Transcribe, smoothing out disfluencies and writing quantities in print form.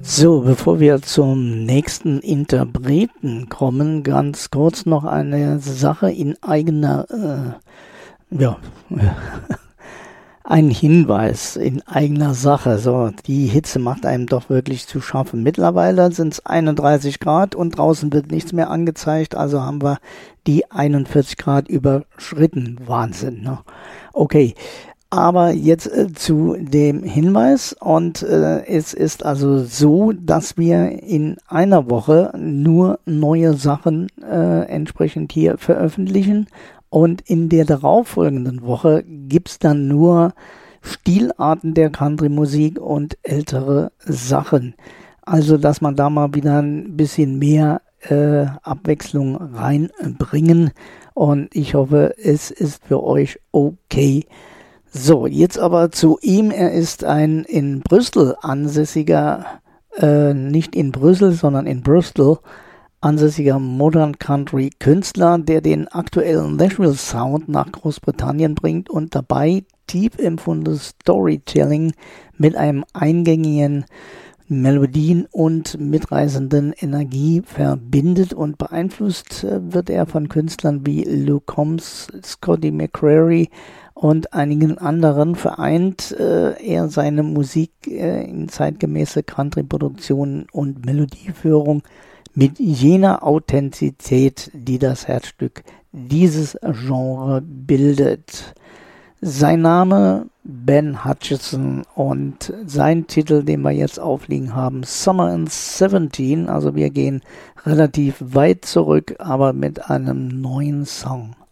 So, bevor wir zum nächsten Interpreten kommen, ganz kurz noch eine Sache in eigener, ein Hinweis in eigener Sache. So, die Hitze macht einem doch wirklich zu schaffen. Mittlerweile sind es 31 Grad und draußen wird nichts mehr angezeigt, also haben wir die 41 Grad überschritten. Wahnsinn, ne? Okay. Aber jetzt zu dem Hinweis, und es ist also so, dass wir in einer Woche nur neue Sachen entsprechend hier veröffentlichen, und in der darauffolgenden Woche gibt's dann nur Stilarten der Country-Musik und ältere Sachen. Also, dass man da mal wieder ein bisschen mehr Abwechslung reinbringen, und ich hoffe, es ist für euch okay. So, jetzt aber zu ihm. Er ist ein in Brüssel ansässiger, nicht in Brüssel, sondern in Bristol ansässiger Modern Country Künstler, der den aktuellen Nashville Sound nach Großbritannien bringt und dabei tief empfundenes Storytelling mit einem eingängigen Melodien und mitreißenden Energie verbindet, und beeinflusst wird er von Künstlern wie Luke Combs, Scotty McCreery und einigen anderen. Vereint er seine Musik in zeitgemäße Country-Produktionen und Melodieführung mit jener Authentizität, die das Herzstück dieses Genre bildet. Sein Name Ben Hutchinson und sein Titel, den wir jetzt aufliegen haben, Summer in 17, also wir gehen relativ weit zurück, aber mit einem neuen Song.